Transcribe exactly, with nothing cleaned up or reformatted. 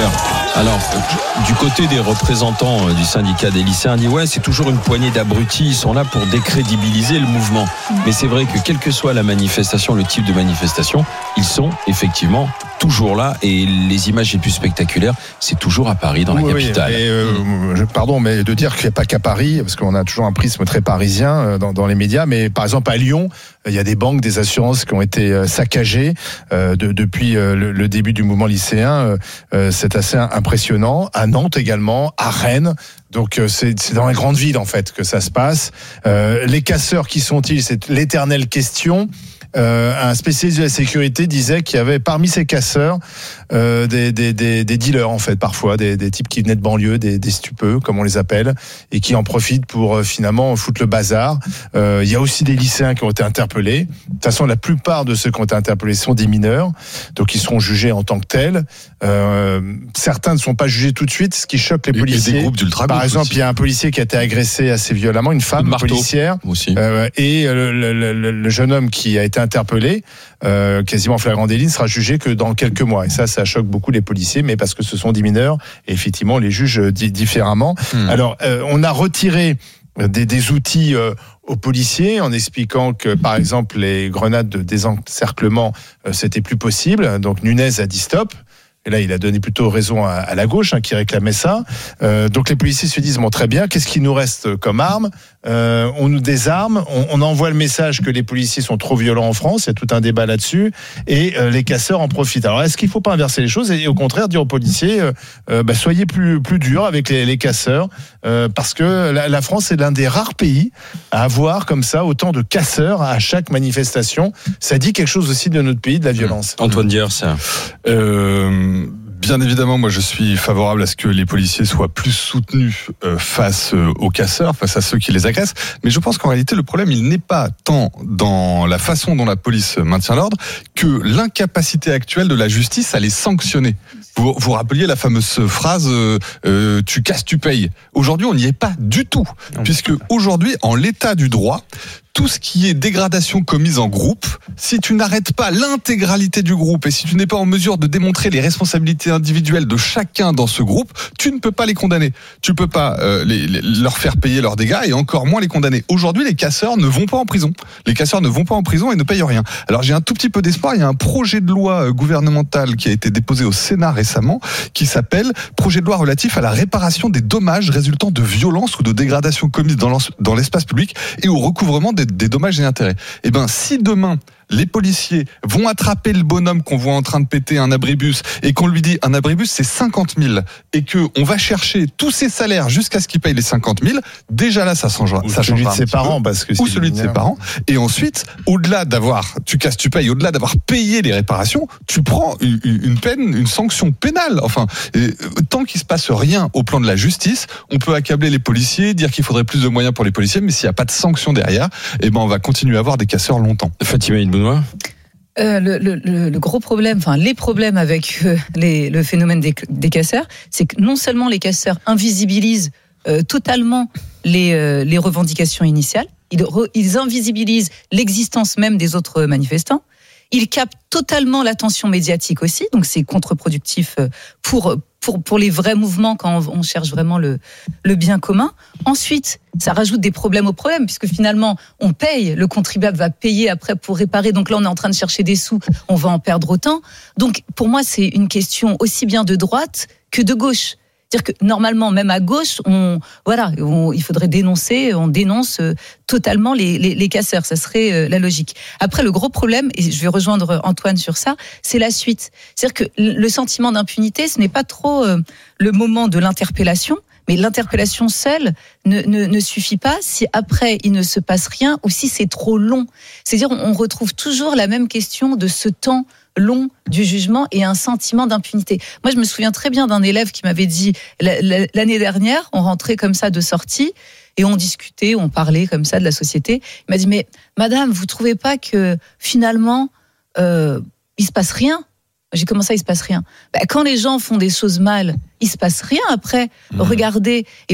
Alors, du côté des représentants du syndicat des lycéens, on dit ouais, c'est toujours une poignée d'abrutis, ils sont là pour décrédibiliser le mouvement. Mais c'est vrai que quelle que soit la manifestation, le type de manifestation, ils sont effectivement toujours là, et les images les plus spectaculaires, c'est toujours à Paris, dans la oui, capitale. Oui, et euh, je, pardon, mais de dire qu'il n'y a pas qu'à Paris, parce qu'on a toujours un prisme très parisien dans, dans les médias, mais par exemple à Lyon, il y a des banques, des assurances qui ont été saccagées euh, de, depuis euh, le, le début du mouvement lycéen. Euh, c'est assez impressionnant. À Nantes également, à Rennes. Donc c'est, c'est dans les grandes villes en fait que ça se passe. Euh, les casseurs, qui sont-ils ? C'est l'éternelle question. Euh, un spécialiste de la sécurité disait qu'il y avait parmi ces casseurs euh, des, des, des, des dealers en fait, parfois des, des types qui venaient de banlieue, des, des stupeux comme on les appelle, et qui en profitent pour euh, finalement foutre le bazar. Euh, il y a aussi des lycéens qui ont été interpellés. De toute façon, la plupart de ceux qui ont été interpellés sont des mineurs, donc ils seront jugés en tant que tels. Euh, certains ne sont pas jugés tout de suite, ce qui choque les policiers. Et des groupes d'ultra-groupes. Par exemple, aussi. Il y a un policier qui a été agressé assez violemment, une femme marteau, policière, aussi. Euh, et le, le, le, le jeune homme qui a été interpellé, euh, quasiment flagrant délit, ne sera jugé que dans quelques mois. Et ça, ça choque beaucoup les policiers, mais parce que ce sont des mineurs, et effectivement, on les juge différemment. Hmm. Alors, euh, on a retiré des, des outils euh, aux policiers en expliquant que, par exemple, les grenades de désencerclement, euh, c'était plus possible. Donc, Nunez a dit stop. Et là, il a donné plutôt raison à, à la gauche, hein, qui réclamait ça. Euh, donc les policiers se disent, bon, très bien, qu'est-ce qui nous reste comme arme ? euh, On nous désarme, on, on envoie le message que les policiers sont trop violents en France, il y a tout un débat là-dessus, et euh, les casseurs en profitent. Alors, est-ce qu'il ne faut pas inverser les choses et au contraire dire aux policiers, euh, euh, bah, soyez plus, plus durs avec les, les casseurs, euh, parce que la, la France est l'un des rares pays à avoir comme ça autant de casseurs à chaque manifestation. Ça dit quelque chose aussi de notre pays, de la violence. Mmh. Antoine Dier, ça... Euh... Bien évidemment, moi je suis favorable à ce que les policiers soient plus soutenus euh, face euh, aux casseurs, face à ceux qui les agressent. Mais je pense qu'en réalité, le problème, il n'est pas tant dans la façon dont la police maintient l'ordre que l'incapacité actuelle de la justice à les sanctionner. Vous vous rappeliez la fameuse phrase euh, euh, « tu casses, tu payes ». Aujourd'hui, on n'y est pas du tout, puisque aujourd'hui, en l'état du droit, tout ce qui est dégradation commise en groupe, si tu n'arrêtes pas l'intégralité du groupe et si tu n'es pas en mesure de démontrer les responsabilités individuelles de chacun dans ce groupe, tu ne peux pas les condamner. Tu ne peux pas euh, les, les, leur faire payer leurs dégâts et encore moins les condamner. Aujourd'hui, les casseurs ne vont pas en prison. Les casseurs ne vont pas en prison et ne payent rien. Alors j'ai un tout petit peu d'espoir. Il y a un projet de loi gouvernemental qui a été déposé au Sénat récemment qui s'appelle « Projet de loi relatif à la réparation des dommages résultant de violences ou de dégradations commises dans, dans l'espace public et au recouvrement des des dommages et intérêts. Eh ben, si demain, les policiers vont attraper le bonhomme qu'on voit en train de péter un abribus et qu'on lui dit un abribus c'est cinquante mille et qu'on va chercher tous ses salaires jusqu'à ce qu'il paye les cinquante mille, déjà là ça changera. Ou ça celui changera de ses parents parce que ou celui de ses parents. Et ensuite, au-delà d'avoir, tu casses, tu payes, au-delà d'avoir payé les réparations, tu prends une, une peine, une sanction pénale. Enfin, et, tant qu'il se passe rien au plan de la justice, on peut accabler les policiers, dire qu'il faudrait plus de moyens pour les policiers, mais s'il n'y a pas de sanction derrière, eh ben on va continuer à avoir des casseurs longtemps. Fatima Benoît. Euh, le, le, le gros problème, enfin les problèmes avec euh, les, le phénomène des, des casseurs, c'est que non seulement les casseurs invisibilisent euh, totalement les, euh, les revendications initiales, ils, re, ils invisibilisent l'existence même des autres manifestants, ils captent totalement l'attention médiatique aussi, donc c'est contre-productif pour pour pour les vrais mouvements quand on, on cherche vraiment le le bien commun. Ensuite, ça rajoute des problèmes au problème puisque finalement on paye, le contribuable va payer après pour réparer. Donc là on est en train de chercher des sous, on va en perdre autant. Donc pour moi c'est une question aussi bien de droite que de gauche. C'est-à-dire que normalement, même à gauche, on, voilà, on, il faudrait dénoncer, on dénonce totalement les, les, les casseurs. Ça serait la logique. Après, le gros problème, et je vais rejoindre Antoine sur ça, c'est la suite. C'est-à-dire que le sentiment d'impunité, ce n'est pas trop le moment de l'interpellation, mais l'interpellation seule ne, ne, ne suffit pas si après il ne se passe rien ou si c'est trop long. C'est-à-dire on retrouve toujours la même question de ce temps long du jugement et un sentiment d'impunité. Moi, je me souviens très bien d'un élève qui m'avait dit l'année dernière, on rentrait comme ça de sortie et on discutait, on parlait comme ça de la société. Il m'a dit, mais madame, vous trouvez pas que finalement, euh, il se passe rien ? J'ai commencé à il se passe rien. Ben, quand les gens font des choses mal, il se passe rien après. Mmh. Regardez. Et